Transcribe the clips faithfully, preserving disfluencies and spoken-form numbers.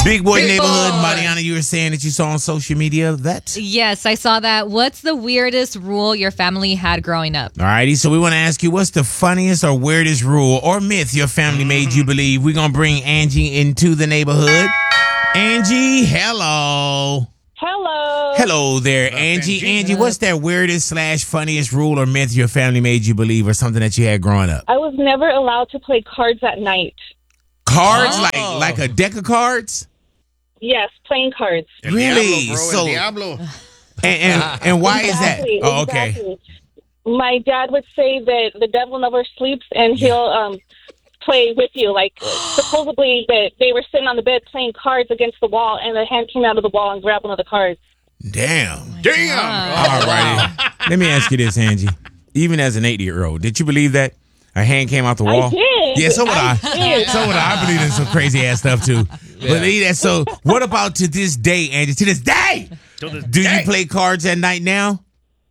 Big Boy Big Neighborhood. Boy. Mariana, you were saying that you saw on social media that? Yes, I saw that. What's the weirdest rule your family had growing up? Alrighty, so we want to ask you, what's the funniest or weirdest rule or myth your family made you believe? We're going to bring Angie into the neighborhood. Angie, hello. Hello. Hello there, up, Angie. Angie? Angie, what's that weirdest slash funniest rule or myth your family made you believe or something that you had growing up? I was never allowed to play cards at night. Cards? Oh. Like like a deck of cards? Yes, playing cards. El Really? Diablo, bro, So- El Diablo. And and, and why Exactly, is that? Oh, okay. exactly. My dad would say that the devil never sleeps, and he'll um, play with you. Like, supposedly that they were sitting on the bed playing cards against the wall, and the hand came out of the wall and grabbed one of the cards. Damn. Damn. All righty. Let me ask you this, Angie. Even as an eighty-year-old, did you believe that a hand came out the wall? I did. Yeah, so would I. did. So would I. I believe in some crazy ass stuff too. Believe that. So, what about to this day, Angie? To this day, To this do day. you play cards at night now?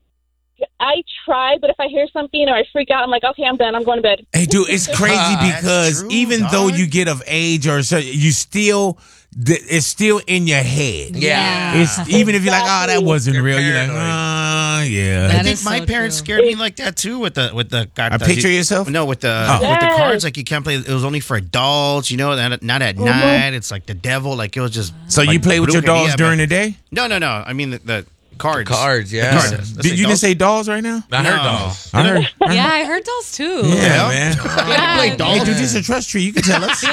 I try, but if I hear something or I freak out, I'm like, okay, I'm done. I'm going to bed. Hey, dude, it's crazy That's because true, even dog. though you get of age or so, you still, it's still in your head. Yeah. It's even if you're like, oh, that wasn't You're real. You're like, paranoid. oh, yeah. That I think is my so parents true. scared me like that too with the with the A picture of yourself? No, with the Oh. with the Yes. cards. Like you can't play. It was only for adults. You know, not, not at night. It's like the devil. Like it was just. So you like play with your brujeria, dolls man. during the day? No, no, no. I mean the, the cards. Cards, yeah. The cards. That's- Did you just say dolls right now? I heard No. dolls. I heard. I heard- Yeah, I heard dolls too. Yeah, Yeah. man. Yeah. play dolls. Hey, dude, this is a trust tree. You can tell us. Yeah.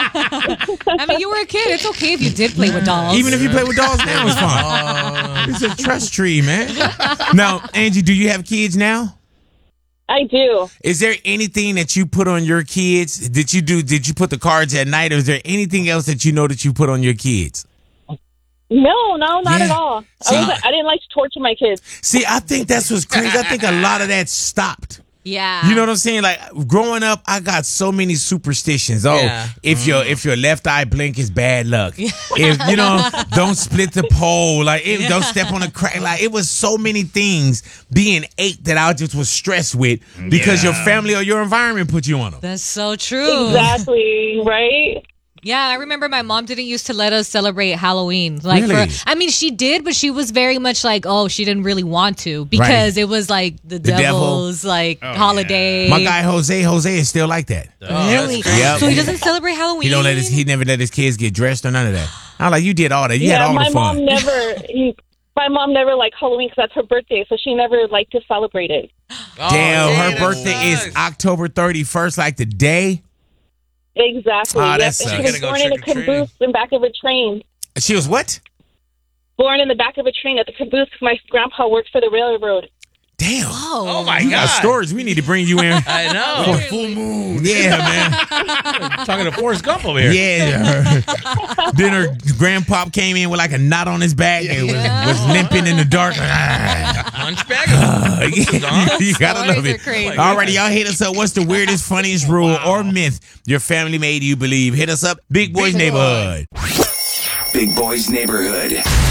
I mean, you were a kid. It's okay if you did play with dolls. Even if you play with dolls now, it's fine. It's a trust tree, man. Now, Angie, do you have kids now? I do. Is there anything that you put on your kids? Did you do? Did you put the cards at night, or is there anything else that you know that you put on your kids? No, no, not Yeah. at all. See- I, wasn't, I didn't like to torture my kids. See, I think that's what's crazy. I think a lot of that stopped. yeah. You know what I'm saying? Like growing up, I got so many superstitions. Oh, Yeah. if your if your left eye blink is bad luck. If you know, don't split the pole. Like if, don't step on a crack. Like it was so many things being eight that I just was stressed with because your family or your environment put you on them. That's so true. Exactly, right? Yeah, I remember my mom didn't used to let us celebrate Halloween. Like, Really? for, I mean, she did, but she was very much like, oh, she didn't really want to because Right. it was like the, The devil. devil's like holiday. My guy Jose, Jose is still like that. Really? Yep. So he doesn't celebrate Halloween. He don't let his he never let his kids get dressed or none of that. I'm like, you did all that. You had yeah, all my the fun. mom never. My mom never liked Halloween because that's her birthday, so she never liked to celebrate it. Damn, her that birthday is sucks. October thirty-first, like the day. Exactly. Ah, that yep. And sucks. she You was gotta go born in a trick-or-treating. caboose in back of a train. She was what? Born in the back of a train at the caboose because my grandpa worked for the railroad. Damn. Oh, Oh my You god. got stories. We need to bring you in. I know. Full moon. Yeah, man. Talking to Forrest Gump over here. Yeah. Then her grandpop came in with like a knot on his back and was, was limping in the dark. Hunchback. you, you gotta Stories love are it. crazy. Alrighty, y'all hit us up. What's the weirdest, funniest rule or myth your family made you believe? Hit us up. Big Boys Neighborhood. Big Boys Neighborhood.